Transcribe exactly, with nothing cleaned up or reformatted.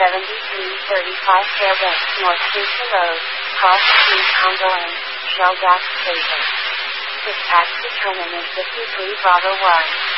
seventy-three thirty-five Fairbanks North Station Road, Cross Street, Condo Inn, Shell Gas Station. Dispatch determinant fifty-three Bravo one.